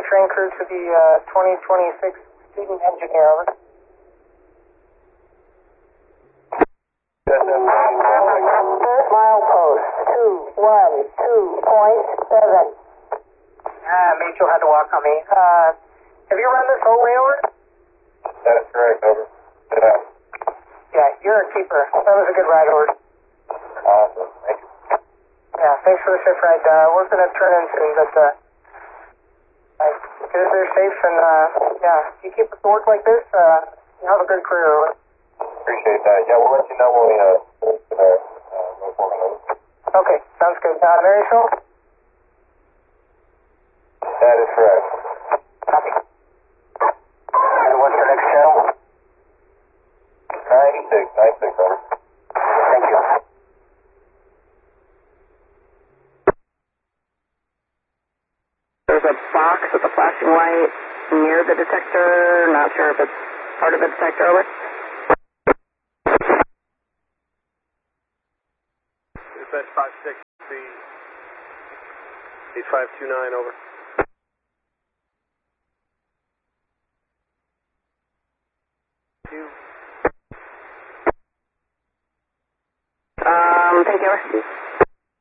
train crew to the 2026 student engineer, over. Milepost 212.7. Mitchell had to walk on me. Have you run this whole way over? That is correct, over. Yeah. Yeah, you're a keeper. That was a good ride, over. Awesome. Thank you. Yeah, thanks for the safe ride. We're going to turn in soon, but get us there safe, and yeah, if you keep up the work like this, you have a good career, over. Appreciate that. Yeah, we'll let you know when we go forward. Okay, sounds good. Mary Schultz? That is correct. Copy. And what's your next channel? 96, over. Thank you. There's a box with a flashing light near the detector. Not sure if it's part of the detector, over. Dispatch 56, 8529, over. Take care.